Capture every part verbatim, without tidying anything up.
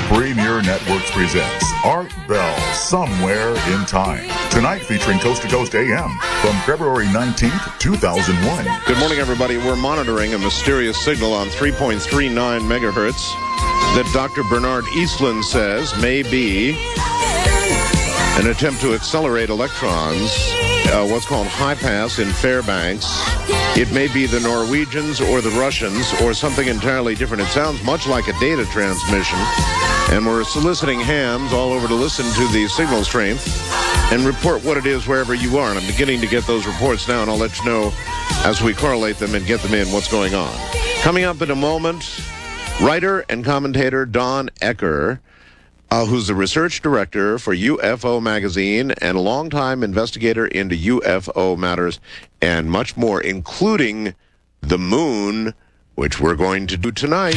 Premier Networks presents Art Bell, Somewhere in Time. Tonight featuring Coast to Coast A M from February nineteenth, two thousand one. Good morning, everybody. We're monitoring a mysterious signal on three point three nine megahertz that Doctor Bernard Eastland says may be an attempt to accelerate electrons, uh, what's called high pass in Fairbanks. It may be the Norwegians or the Russians or something entirely different. It sounds much like a data transmission. And we're soliciting hams all over to listen to the signal strength and report what it is wherever you are. And I'm beginning to get those reports now, and I'll let you know as we correlate them and get them in what's going on. Coming up in a moment, writer and commentator Don Ecker, uh, who's the research director for U F O Magazine and a longtime investigator into U F O matters and much more, including the moon, which we're going to do tonight.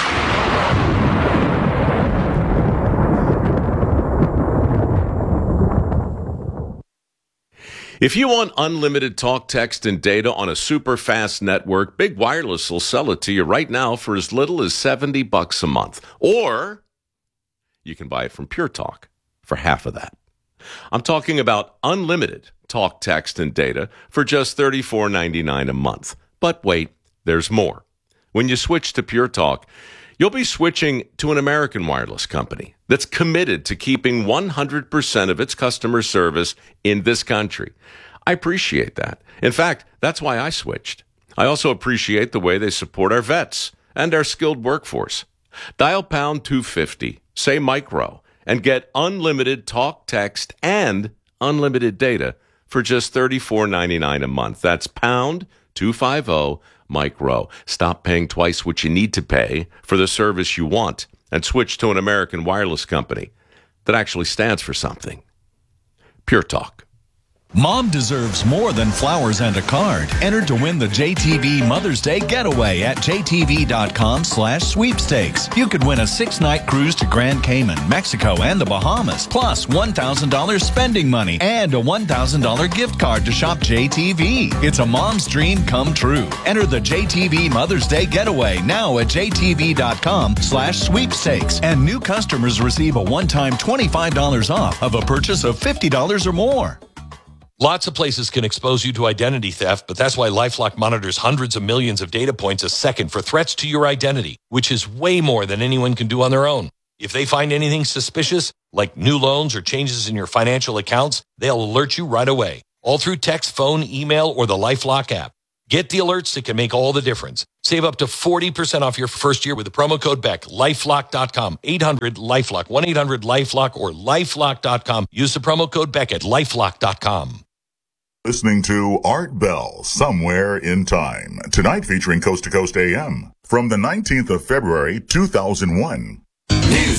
If you want unlimited talk, text, and data on a super fast network, Big Wireless will sell it to you right now for as little as seventy bucks a month. Or you can buy it from Pure Talk for half of that. I'm talking about unlimited talk, text, and data for just thirty-four ninety-nine a month. But wait, there's more. When you switch to Pure Talk, you'll be switching to an American wireless company that's committed to keeping one hundred percent of its customer service in this country. I appreciate that. In fact, that's why I switched. I also appreciate the way they support our vets and our skilled workforce. Dial pound two fifty, say micro, and get unlimited talk, text, and unlimited data for just thirty-four ninety-nine a month. That's pound two fifty, micro. Stop paying twice what you need to pay for the service you want and switch to an American wireless company that actually stands for something. Pure Talk. Mom deserves more than flowers and a card. Enter to win the J T V Mother's Day Getaway at J T V dot com slash sweepstakes. You could win a six-night cruise to Grand Cayman, Mexico, and the Bahamas, plus one thousand dollars spending money and a one thousand dollars gift card to shop J T V. It's a mom's dream come true. Enter the J T V Mother's Day Getaway now at J T V dot com slash sweepstakes. And new customers receive a one-time twenty-five dollars off of a purchase of fifty dollars or more. Lots of places can expose you to identity theft, but that's why LifeLock monitors hundreds of millions of data points a second for threats to your identity, which is way more than anyone can do on their own. If they find anything suspicious, like new loans or changes in your financial accounts, they'll alert you right away, all through text, phone, email, or the LifeLock app. Get the alerts that can make all the difference. Save up to forty percent off your first year with the promo code B E C K. LifeLock dot com, eight hundred LifeLock, one eight hundred LifeLock, or LifeLock dot com. Use the promo code B E C K at LifeLock dot com. Listening to Art Bell, Somewhere in Time. Tonight featuring Coast to Coast A M from the nineteenth of February, two thousand one.